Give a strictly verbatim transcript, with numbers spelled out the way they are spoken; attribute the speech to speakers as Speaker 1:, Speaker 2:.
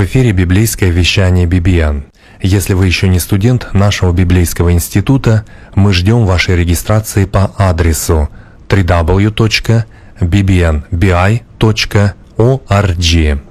Speaker 1: В эфире библейское вещание би би эн. Если вы еще не студент нашего библейского института, мы ждем вашей регистрации по адресу дабл ю дабл ю дабл ю точка би би эн би ай точка орг.